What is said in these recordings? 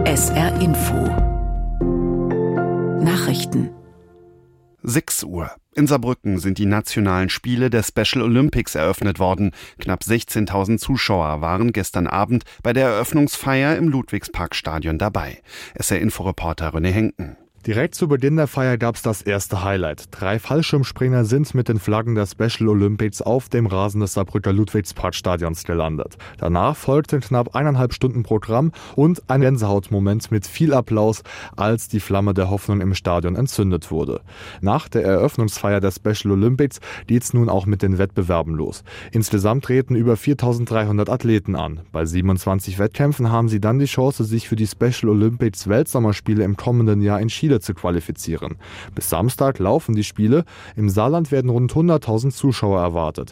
SR Info Nachrichten 6 Uhr. In Saarbrücken sind die nationalen Spiele der Special Olympics eröffnet worden. Knapp 16.000 Zuschauer waren gestern Abend bei der Eröffnungsfeier im Ludwigsparkstadion dabei. SR-Info-Reporter René Henken. Direkt zu Beginn der Feier gab es das erste Highlight. 3 Fallschirmspringer sind mit den Flaggen der Special Olympics auf dem Rasen des Saarbrücker Ludwigsparkstadions gelandet. Danach folgten knapp 1,5 Stunden Programm und ein Gänsehautmoment mit viel Applaus, als die Flamme der Hoffnung im Stadion entzündet wurde. Nach der Eröffnungsfeier der Special Olympics geht's nun auch mit den Wettbewerben los. Insgesamt treten über 4.300 Athleten an. Bei 27 Wettkämpfen haben sie dann die Chance, sich für die Special Olympics Weltsommerspiele im kommenden Jahr in Chile zu qualifizieren. Bis Samstag laufen die Spiele. Im Saarland werden rund 100.000 Zuschauer erwartet.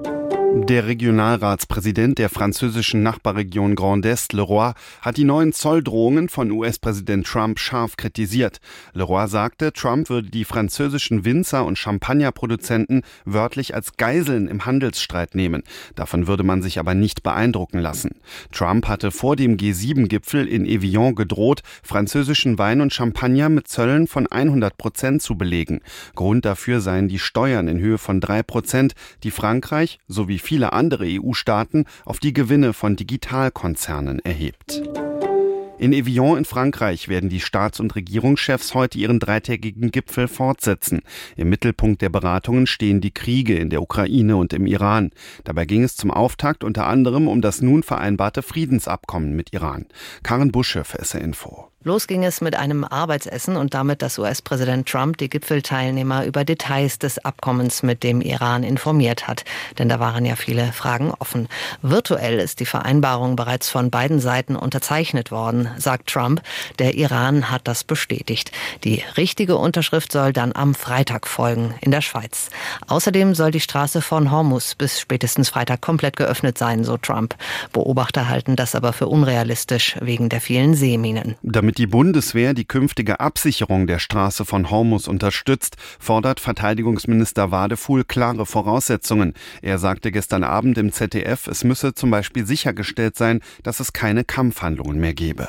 Der Regionalratspräsident der französischen Nachbarregion Grand Est, Leroy, hat die neuen Zolldrohungen von US-Präsident Trump scharf kritisiert. Leroy sagte, Trump würde die französischen Winzer und Champagnerproduzenten wörtlich als Geiseln im Handelsstreit nehmen. Davon würde man sich aber nicht beeindrucken lassen. Trump hatte vor dem G7-Gipfel in Evian gedroht, französischen Wein und Champagner mit Zöllen von 100% zu belegen. Grund dafür seien die Steuern in Höhe von 3%, die Frankreich sowie viele andere EU-Staaten auf die Gewinne von Digitalkonzernen erhebt. In Evian in Frankreich werden die Staats- und Regierungschefs heute ihren 3-tägigen Gipfel fortsetzen. Im Mittelpunkt der Beratungen stehen die Kriege in der Ukraine und im Iran. Dabei ging es zum Auftakt unter anderem um das nun vereinbarte Friedensabkommen mit Iran. Karin Busche für SR Info. Los ging es mit einem Arbeitsessen und damit, dass US-Präsident Trump die Gipfelteilnehmer über Details des Abkommens mit dem Iran informiert hat. Denn da waren ja viele Fragen offen. Virtuell ist die Vereinbarung bereits von beiden Seiten unterzeichnet worden, sagt Trump. Der Iran hat das bestätigt. Die richtige Unterschrift soll dann am Freitag folgen in der Schweiz. Außerdem soll die Straße von Hormuz bis spätestens Freitag komplett geöffnet sein, so Trump. Beobachter halten das aber für unrealistisch wegen der vielen Seeminen. Damit die Bundeswehr die künftige Absicherung der Straße von Hormuz unterstützt, fordert Verteidigungsminister Wadefuhl klare Voraussetzungen. Er sagte gestern Abend im ZDF, es müsse zum Beispiel sichergestellt sein, dass es keine Kampfhandlungen mehr gebe.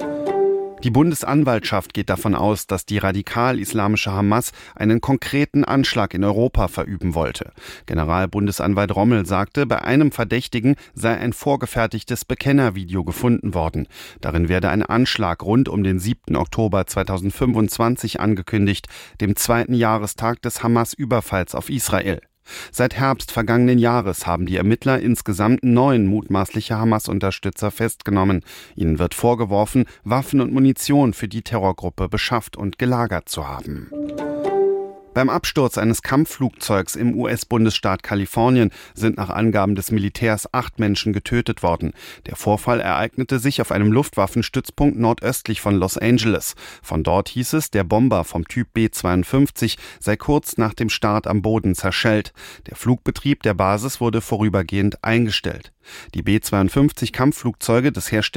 Die Bundesanwaltschaft geht davon aus, dass die radikal-islamische Hamas einen konkreten Anschlag in Europa verüben wollte. Generalbundesanwalt Rommel sagte, bei einem Verdächtigen sei ein vorgefertigtes Bekennervideo gefunden worden. Darin werde ein Anschlag rund um den 7. Oktober 2025 angekündigt, dem 2. Jahrestag des Hamas-Überfalls auf Israel. Seit Herbst vergangenen Jahres haben die Ermittler insgesamt 9 mutmaßliche Hamas-Unterstützer festgenommen. Ihnen wird vorgeworfen, Waffen und Munition für die Terrorgruppe beschafft und gelagert zu haben. Beim Absturz eines Kampfflugzeugs im US-Bundesstaat Kalifornien sind nach Angaben des Militärs 8 Menschen getötet worden. Der Vorfall ereignete sich auf einem Luftwaffenstützpunkt nordöstlich von Los Angeles. Von dort hieß es, der Bomber vom Typ B-52 sei kurz nach dem Start am Boden zerschellt. Der Flugbetrieb der Basis wurde vorübergehend eingestellt. Die B-52 Kampfflugzeuge des Herstellers